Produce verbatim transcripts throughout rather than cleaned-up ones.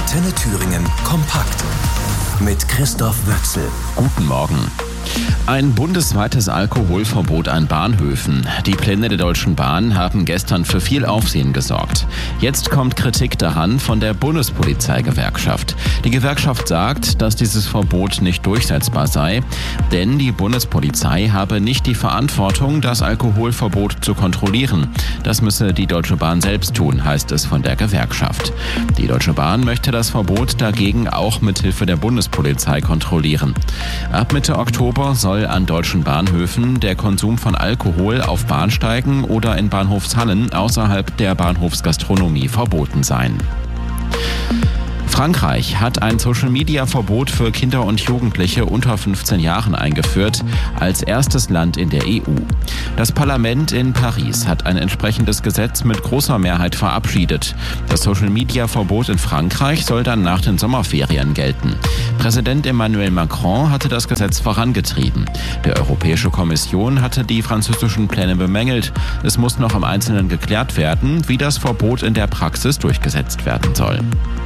Antenne Thüringen kompakt mit Christoph Wöchsel. Guten Morgen. Ein bundesweites Alkoholverbot an Bahnhöfen. Die Pläne der Deutschen Bahn haben gestern für viel Aufsehen gesorgt. Jetzt kommt Kritik daran von der Bundespolizeigewerkschaft. Die Gewerkschaft sagt, dass dieses Verbot nicht durchsetzbar sei, denn die Bundespolizei habe nicht die Verantwortung, das Alkoholverbot zu kontrollieren. Das müsse die Deutsche Bahn selbst tun, heißt es von der Gewerkschaft. Die Deutsche Bahn möchte das Verbot dagegen auch mithilfe der Bundespolizei kontrollieren. Ab Mitte Oktober soll an deutschen Bahnhöfen der Konsum von Alkohol auf Bahnsteigen oder in Bahnhofshallen außerhalb der Bahnhofsgastronomie verboten sein. Frankreich hat ein Social-Media-Verbot für Kinder und Jugendliche unter fünfzehn Jahren eingeführt, als erstes Land in der E U. Das Parlament in Paris hat ein entsprechendes Gesetz mit großer Mehrheit verabschiedet. Das Social-Media-Verbot in Frankreich soll dann nach den Sommerferien gelten. Präsident Emmanuel Macron hatte das Gesetz vorangetrieben. Die Europäische Kommission hatte die französischen Pläne bemängelt. Es muss noch im Einzelnen geklärt werden, wie das Verbot in der Praxis durchgesetzt werden soll.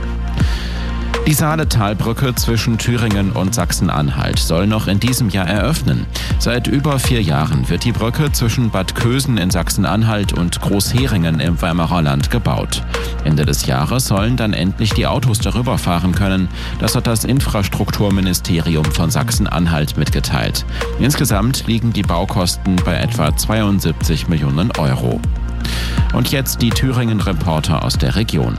Die Saaletalbrücke zwischen Thüringen und Sachsen-Anhalt soll noch in diesem Jahr eröffnen. Seit über vier Jahren wird die Brücke zwischen Bad Kösen in Sachsen-Anhalt und Großheringen im Weimarer Land gebaut. Ende des Jahres sollen dann endlich die Autos darüber fahren können. Das hat das Infrastrukturministerium von Sachsen-Anhalt mitgeteilt. Insgesamt liegen die Baukosten bei etwa zweiundsiebzig Millionen Euro. Und jetzt die Thüringen-Reporter aus der Region.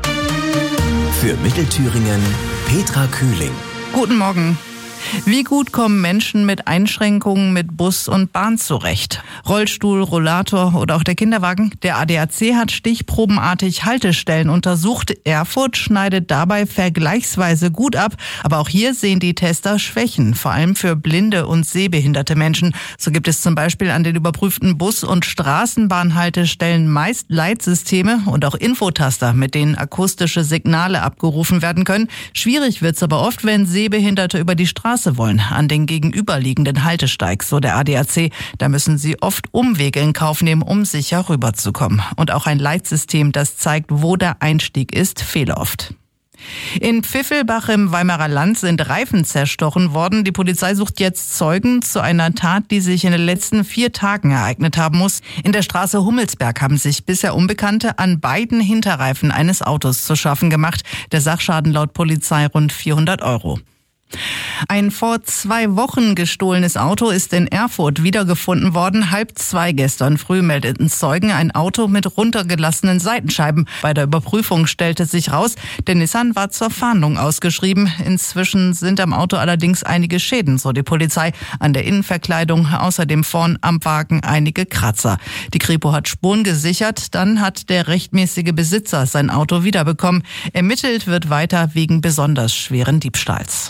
Für Mittelthüringen Petra Kühling. Guten Morgen. Wie gut kommen Menschen mit Einschränkungen mit Bus und Bahn zurecht? Rollstuhl, Rollator oder auch der Kinderwagen? Der A D A C hat stichprobenartig Haltestellen untersucht. Erfurt schneidet dabei vergleichsweise gut ab. Aber auch hier sehen die Tester Schwächen, vor allem für blinde und sehbehinderte Menschen. So gibt es zum Beispiel an den überprüften Bus- und Straßenbahnhaltestellen meist Leitsysteme und auch Infotaster, mit denen akustische Signale abgerufen werden können. Schwierig wird's aber oft, wenn Sehbehinderte über die Straße wollen, an den gegenüberliegenden Haltesteigs, so der A D A C. Da müssen sie oft Umwege in Kauf nehmen, um sicher rüberzukommen. Und auch ein Leitsystem, das zeigt, wo der Einstieg ist, fehlt oft. In Pfiffelbach im Weimarer Land sind Reifen zerstochen worden. Die Polizei sucht jetzt Zeugen zu einer Tat, die sich in den letzten vier Tagen ereignet haben muss. In der Straße Hummelsberg haben sich bisher Unbekannte an beiden Hinterreifen eines Autos zu schaffen gemacht. Der Sachschaden laut Polizei rund vierhundert Euro. Ein vor zwei Wochen gestohlenes Auto ist in Erfurt wiedergefunden worden. Halb zwei gestern früh meldeten Zeugen ein Auto mit runtergelassenen Seitenscheiben. Bei der Überprüfung stellte sich raus, der Nissan war zur Fahndung ausgeschrieben. Inzwischen sind am Auto allerdings einige Schäden, so die Polizei. An der Innenverkleidung, außerdem vorn am Wagen einige Kratzer. Die Kripo hat Spuren gesichert, dann hat der rechtmäßige Besitzer sein Auto wiederbekommen. Ermittelt wird weiter wegen besonders schweren Diebstahls.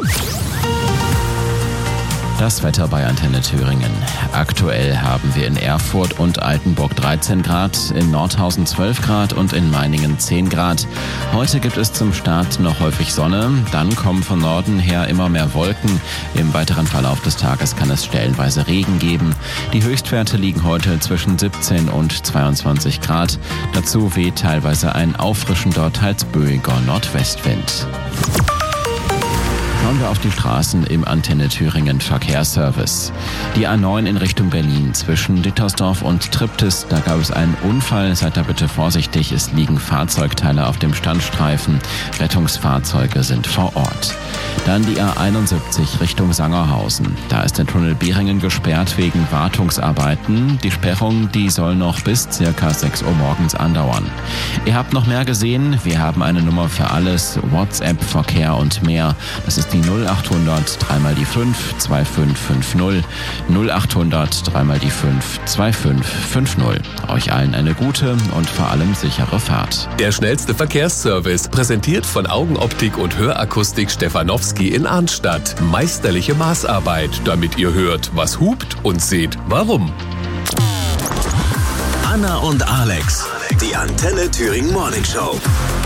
Das Wetter bei Antenne Thüringen. Aktuell haben wir in Erfurt und Altenburg dreizehn Grad, in Nordhausen zwölf Grad und in Meiningen zehn Grad. Heute gibt es zum Start noch häufig Sonne, dann kommen von Norden her immer mehr Wolken. Im weiteren Verlauf des Tages kann es stellenweise Regen geben. Die Höchstwerte liegen heute zwischen siebzehn und zweiundzwanzig Grad. Dazu weht teilweise ein auffrischender, teils böiger Nordwestwind. Schauen wir auf die Straßen im Antenne Thüringen Verkehrsservice. Die A neun in Richtung Berlin zwischen Dittersdorf und Triptis, da gab es einen Unfall. Seid da bitte vorsichtig, es liegen Fahrzeugteile auf dem Standstreifen. Rettungsfahrzeuge sind vor Ort. Dann die A einundsiebzig Richtung Sangerhausen. Da ist der Tunnel Beringen gesperrt wegen Wartungsarbeiten. Die Sperrung, die soll noch bis circa sechs Uhr morgens andauern. Ihr habt noch mehr gesehen? Wir haben eine Nummer für alles. WhatsApp, Verkehr und mehr. Das ist die null achthundert drei mal die fünf zwei fünf fünf null. null achthundert drei mal die fünf zwei fünf fünf null. Euch allen eine gute und vor allem sichere Fahrt. Der schnellste Verkehrsservice, präsentiert von Augenoptik und Hörakustik Stefanowski in Arnstadt. Meisterliche Maßarbeit, damit ihr hört, was hupt und seht, warum. Anna und Alex, die Antenne Thüringen Morning Show.